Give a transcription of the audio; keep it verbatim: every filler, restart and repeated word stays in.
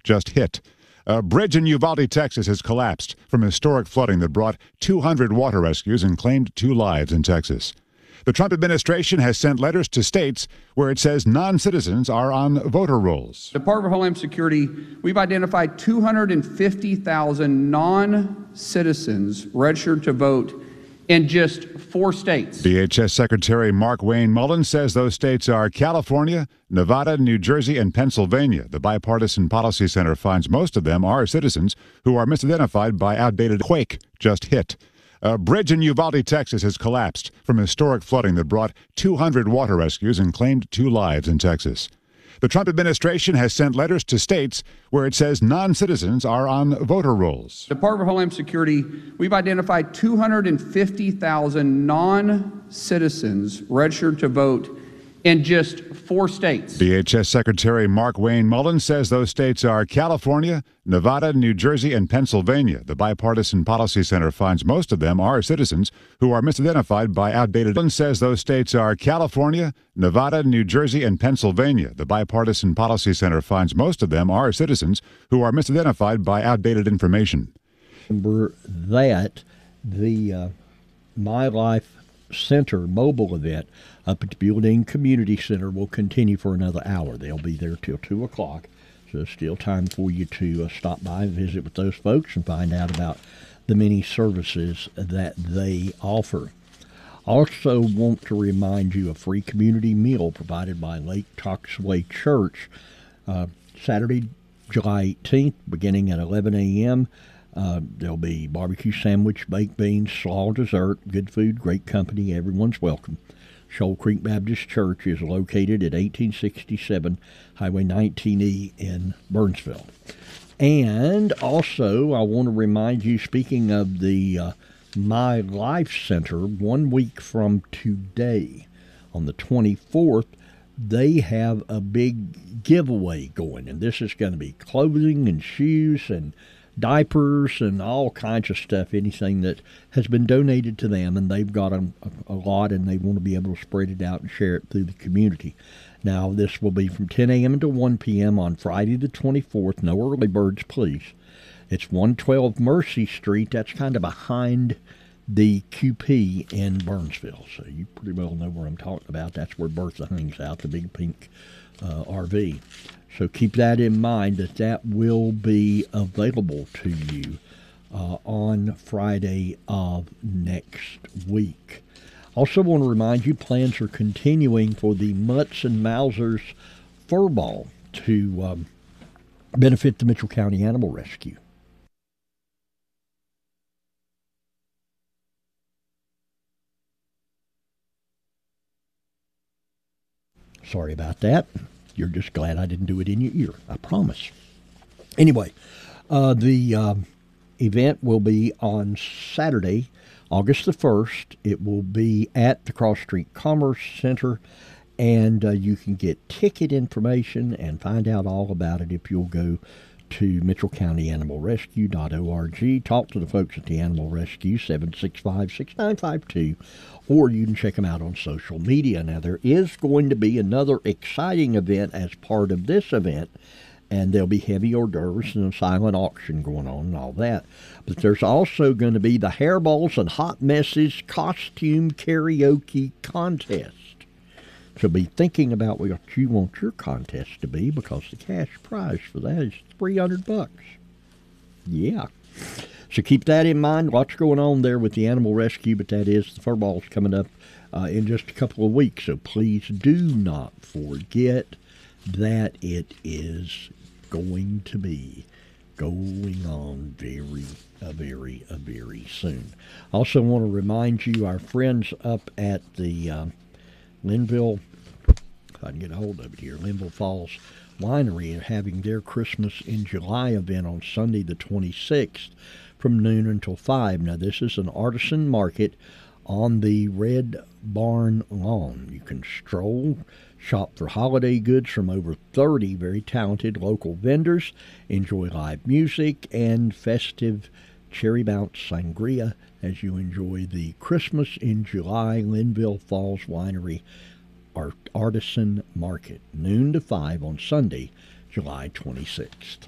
just hit. A bridge in Uvalde, Texas has collapsed from historic flooding that brought two hundred water rescues and claimed two lives in Texas. The Trump administration has sent letters to states where it says non-citizens are on voter rolls. Department of Homeland Security, we've identified two hundred fifty thousand non-citizens registered to vote in just four states. D H S Secretary Mark Wayne Mullin says those states are California, Nevada, New Jersey, and Pennsylvania. The Bipartisan Policy Center finds most of them are citizens who are misidentified by outdated quake just hit. A bridge in Uvalde, Texas has collapsed from historic flooding that brought two hundred water rescues and claimed two lives in Texas. The Trump administration has sent letters to states where it says non-citizens are on voter rolls. Department of Homeland Security, we've identified two hundred fifty thousand non-citizens registered to vote in just four states. D H S Secretary Mark Wayne Mullin says those states are California, Nevada, New Jersey, and Pennsylvania. The Bipartisan Policy Center finds most of them are citizens who are misidentified by outdated. Mullin says those states are California, Nevada, New Jersey, and Pennsylvania. The Bipartisan Policy Center finds most of them are citizens who are misidentified by outdated information. Remember that the uh, My Life Center mobile event up at the Building Community Center will continue for another hour. They'll be there till two o'clock, so still time for you to uh, stop by and visit with those folks and find out about the many services that they offer. Also want to remind you a free community meal provided by Lake Toxaway Church uh, Saturday, July eighteenth, beginning at eleven a.m. Uh, there'll be barbecue sandwich, baked beans, slaw, dessert, good food, great company. Everyone's welcome. Shoal Creek Baptist Church is located at eighteen sixty-seven Highway nineteen E in Burnsville. And also, I want to remind you, speaking of the uh, My Life Center, one week from today, on the twenty-fourth, they have a big giveaway going. And this is going to be clothing and shoes and diapers and all kinds of stuff, anything that has been donated to them, and they've got a, a, a lot, and they want to be able to spread it out and share it through the community. Now, this will be from ten a.m. to one p.m. on Friday the twenty-fourth. No early birds, please. It's one twelve Mercy Street. That's kind of behind the Q P in Burnsville, so you pretty well know where I'm talking about. That's where Bertha hangs out, the big pink uh, R V. So keep that in mind, that that will be available to you uh, on Friday of next week. Also want to remind you, plans are continuing for the Mutts and Mausers Furball to um, benefit the Mitchell County Animal Rescue. Sorry about that. You're just glad I didn't do it in your ear, I promise. Anyway, uh, the uh, event will be on Saturday, August the first. It will be at the Cross Street Commerce Center, and uh, you can get ticket information and find out all about it if you'll go to mitchell county animal rescue dot org. Talk to the folks at the Animal Rescue, seven six five, six nine five two, or you can check them out on social media. Now, there is going to be another exciting event as part of this event, and there'll be heavy hors d'oeuvres and a silent auction going on and all that. But there's also going to be the Hairballs and Hot Messes Costume Karaoke Contest. So be thinking about what you want your contest to be, because the cash prize for that is three hundred bucks. Yeah. So keep that in mind. Lots going on there with the Animal Rescue, but that is the Furball's coming up uh, in just a couple of weeks. So please do not forget that it is going to be going on very, uh, very, uh, very soon. Also want to remind you, our friends up at the uh, Linville, if I can get a hold of it here, Linville Falls Winery are having their Christmas in July event on Sunday the twenty-sixth from noon until five. Now, this is an artisan market on the Red Barn lawn. You can stroll, shop for holiday goods from over thirty very talented local vendors, enjoy live music and festive cherry bounce sangria as you enjoy the Christmas in July Linville Falls Winery Artisan Market, noon to five on Sunday, July twenty-sixth.